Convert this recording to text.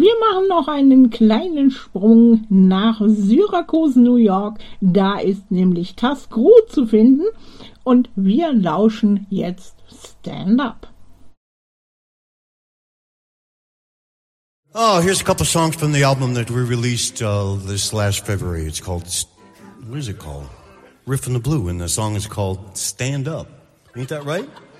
Wir machen noch einen kleinen Sprung nach Syracuse, New York. Da ist nämlich Tas Cru zu finden und wir lauschen jetzt Stand Up. Oh, here's a couple songs from the album that we released this last February. It's called, what is it called? Riff in the Blue, and the song is called Stand Up. Ain't that right?